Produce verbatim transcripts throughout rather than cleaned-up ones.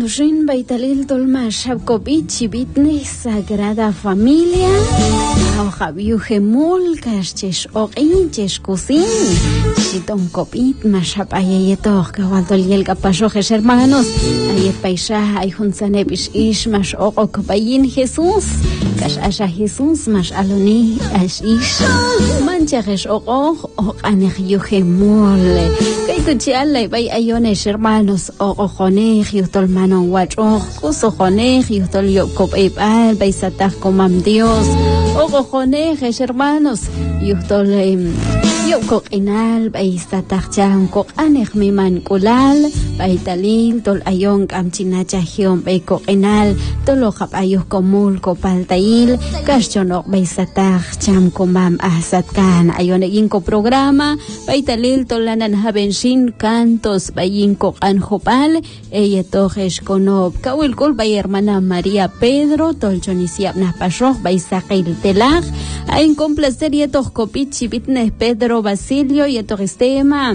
Nushin Baitalil Tolma Shabkovich Bitne Sagrada Familia Javiu Gemul Kasches Orinches Cousin Chiton Kopit Mashapayetor Kawaldoliel Kapashojes hermanos Ayet Paisha Ayhunzanebish Ish Mash Okapayin Jesús Kash Asha Jesús Mash Aloni Ash Ish Mancharesh Oro Okanegyu Gemul Kaituchiala Bay Ayones hermanos Ojone Tolmanon Wacho Kusojone Yutol Yokop Ebal Beisatah Comam Dios Ojone hermanos Yutol Yokok Inal Beisatah Chan Kok Aneg Miman Kulal Baitalil Tol Ayon Kamchinacha Hion Beikok Inal Tolojap Ayos Komul Kopaltail Kashonok Beisatah Cham Comam Asatkan Ayonegin programa Baitalil Tolanan Habenshin Cantos Bayinko Anjopal ella tojes konob kawil kol bay hermana María Pedro tolchonisiab nas pashoh bay saqil telag ain complacer yetos kopitchi bitnes Pedro Basilio yetos estema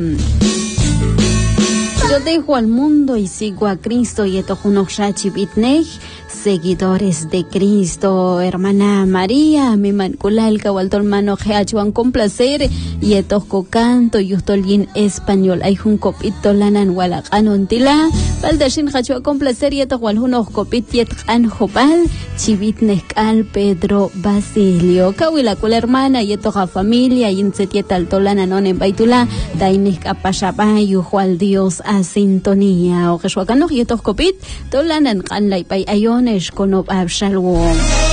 yo dejo al mundo y sigo a Cristo yetos unokshachi bitnej seguidores de Cristo, hermana María, mi manculal kawaltol mano heachuan con placer y etosco canto y ustolin español hay un copito lanan walacanon tila baldashin hachua con placer y etohual unos copit yet an jopal chivit nescal Pedro Basilio kawila kul hermana y etoja familia y insetieta tolanan en baitula dainis kapashapa y ujual Dios a sintonía o jeshuacano y etos copit tolanan kan lai pay ayon Konob Abshalom